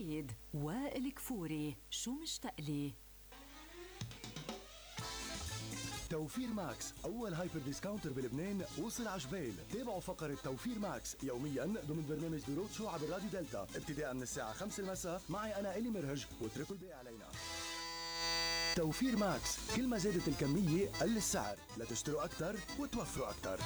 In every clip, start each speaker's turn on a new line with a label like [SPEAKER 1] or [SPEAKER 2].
[SPEAKER 1] جديد وائل كفوري شو مشتقلي.
[SPEAKER 2] توفير ماكس أول هايبر ديسكاونتر بلبنان وصل عجبيل. تابعوا فقرة توفير ماكس يوميا ضمن برنامج درود شو عبر راديو دلتا ابتداء من الساعة 5 المساء معي أنا إلي مرهج واتركوا الباقي علينا. توفير ماكس كل ما زادت الكمية قل السعر لتشتروا أكتر وتوفروا أكتر.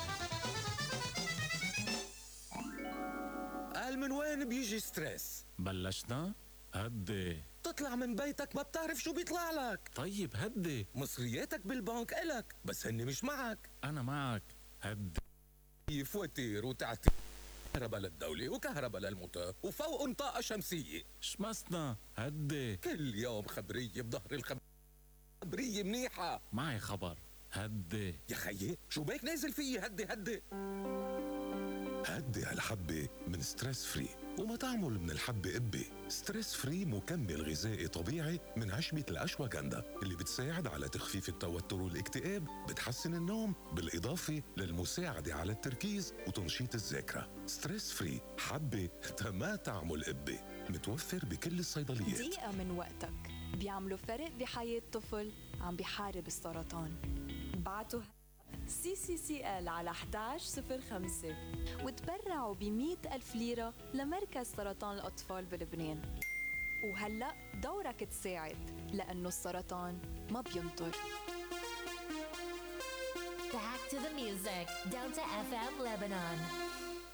[SPEAKER 3] قال من وين بيجي ستريس؟
[SPEAKER 4] بلشنا؟ هدي
[SPEAKER 3] تطلع من بيتك ما بتعرف شو بيطلع لك.
[SPEAKER 4] طيب هدي
[SPEAKER 3] مصرياتك بالبنك إلك بس هني مش معك.
[SPEAKER 4] أنا معك هدي.
[SPEAKER 3] فواتير وتعتير كهرباء للدولة وكهرباء للموتور وفوقهم طاقة شمسية.
[SPEAKER 4] شمسنا هدي.
[SPEAKER 3] كل يوم خبرية بظهر خبرية منيحة.
[SPEAKER 4] معي خبر هدي.
[SPEAKER 3] يا خيي شو بيك نازل فيي هدي هدي.
[SPEAKER 5] هدي هالحبة من ستريس فري وما تعمل من الحبة قبة. ستريس فري مكمل غذائي طبيعي من عشبة الأشواغندا اللي بتساعد على تخفيف التوتر والاكتئاب، بتحسن النوم بالإضافة للمساعدة على التركيز وتنشيط الذاكرة. ستريس فري حبة ما تعمل قبة، متوفر بكل الصيدليات.
[SPEAKER 6] دقيقة من وقتك بيعملوا فرق بحياة طفل عم بيحارب السرطان. بعتوا CCCL على 1105 وتبرعوا ب100,000 ليرة لمركز سرطان الأطفال بلبنان. وهلأ دورك تساعد لأنه السرطان ما بينطر.
[SPEAKER 7] Back to the music. Delta FM Lebanon.